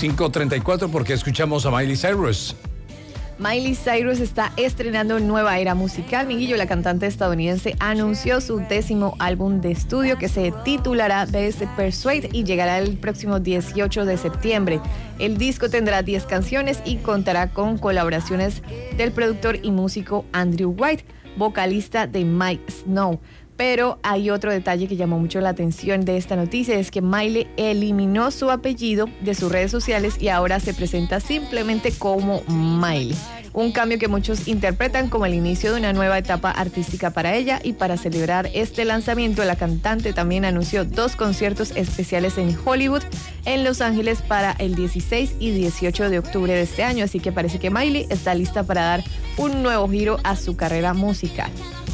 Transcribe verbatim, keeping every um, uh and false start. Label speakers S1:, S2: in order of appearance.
S1: cinco treinta y cuatro, porque escuchamos a Miley Cyrus.
S2: Miley Cyrus está estrenando nueva era musical. Miguillo, la cantante estadounidense, anunció su décimo álbum de estudio que se titulará Best Persuade y llegará el próximo dieciocho de septiembre. El disco tendrá diez canciones y contará con colaboraciones del productor y músico Andrew White, vocalista de Mike Snow. Pero hay otro detalle que llamó mucho la atención de esta noticia, es que Miley eliminó su apellido de sus redes sociales y ahora se presenta simplemente como Miley. Un cambio que muchos interpretan como el inicio de una nueva etapa artística para ella, y para celebrar este lanzamiento, la cantante también anunció dos conciertos especiales en Hollywood, en Los Ángeles, para el dieciséis y dieciocho de octubre de este año, así que parece que Miley está lista para dar un nuevo giro a su carrera musical.